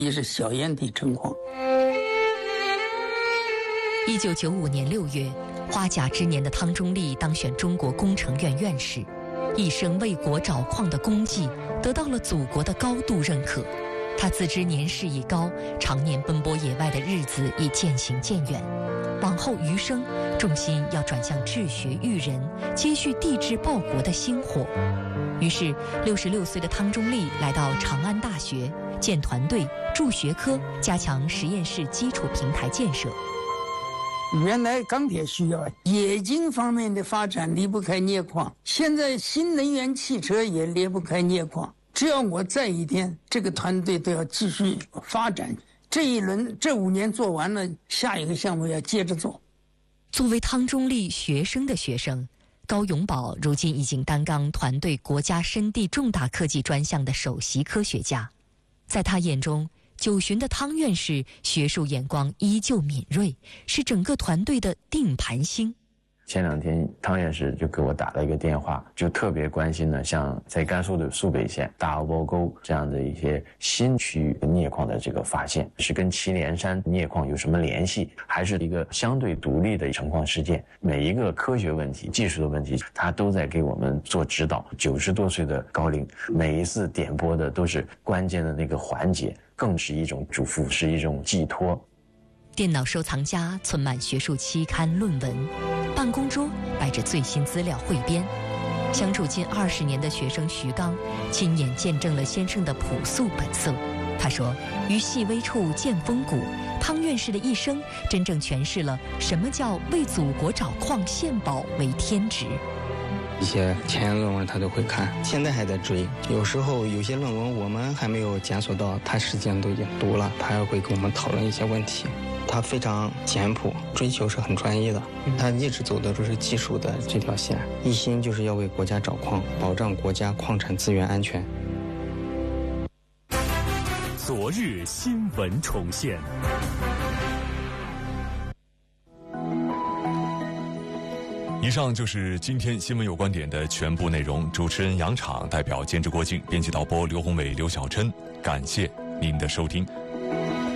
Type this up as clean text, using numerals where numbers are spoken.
也是小烟蒂成矿。 1995年6月，花甲之年的汤中立当选中国工程院院士，一生为国找矿的功绩得到了祖国的高度认可。他自知年事已高，常年奔波野外的日子已渐行渐远，往后余生重心要转向治学育人，接续帝制报国的薪火。于是66岁的汤中立来到长安大学，建团队、筑学科，加强实验室基础平台建设。 原来钢铁需要，冶金方面的发展离不开镍矿，现在新能源汽车也离不开镍矿。只要我在一天，这个团队都要继续发展。这一轮这5年做完了，下一个项目要接着做。 作为汤中立学生的学生，高永宝如今已经担纲团队国家深地重大科技专项的首席科学家。在他眼中，9旬的汤院士学术眼光依旧敏锐，是整个团队的定盘星。 前2天汤院士就给我打了一个电话，就特别关心呢，像在甘肃的肃北县大阿波沟这样的一些新区域镍矿的这个发现，是跟祁连山镍矿有什么联系，还是一个相对独立的成矿事件？每一个科学问题、技术的问题，他都在给我们做指导。90多岁的高龄，每一次点拨的都是关键的那个环节，更是一种嘱咐，是一种寄托。 电脑收藏夹存满学术期刊论文，办公桌摆着最新资料汇编。相处近20年的学生徐刚亲眼见证了先生的朴素本色。他说，于细微处见风骨，汤院士的一生真正诠释了什么叫为祖国找矿献宝为天职。 一些前沿论文他都会看，现在还在追。有时候有些论文我们还没有检索到，他实际上都已经读了，他还会跟我们讨论一些问题。他非常简朴，追求是很专一的，他一直走的都是技术的这条线，一心就是要为国家找矿，保障国家矿产资源安全。 昨日新闻重现。以上就是今天新闻有观点的全部内容。主持人杨昶，代表监制郭靖，编辑导播刘宏伟、刘小琛，感谢您的收听。